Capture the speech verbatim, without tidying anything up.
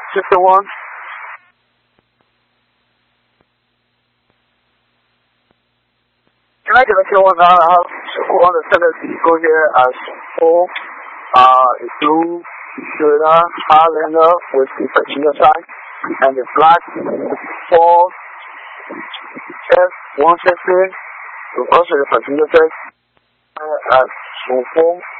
Sister one. Can I get a kill one now? I have one of the senators go here as four. Uh, it's blue, Florida, Highlander with the Virginia side. And the black, four, F one fifty, with also the Virginia side. Uh, as four.